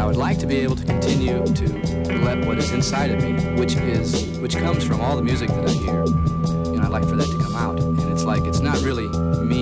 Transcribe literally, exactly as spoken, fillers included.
I would like to be able to continue to let what is inside of me, which is which comes from all the music that I hear, you know, I'd like for that to come out. And it's like it's not really me